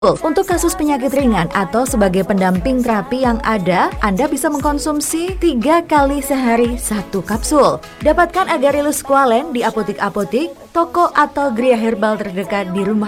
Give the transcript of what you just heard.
Untuk kasus penyakit ringan atau sebagai pendamping terapi yang ada, Anda bisa mengkonsumsi 3 kali sehari 1 kapsul. Dapatkan Agarelus Squalene di apotik-apotik, toko atau geria herbal terdekat di rumah